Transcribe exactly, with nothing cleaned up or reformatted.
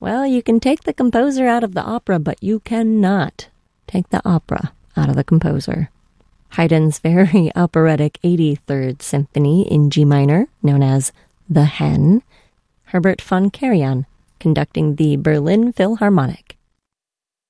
Well, you can take the composer out of the opera, but you cannot take the opera out of the composer. Haydn's very operatic eighty-third Symphony in G minor, known as The Hen. Herbert von Karajan conducting the Berlin Philharmonic.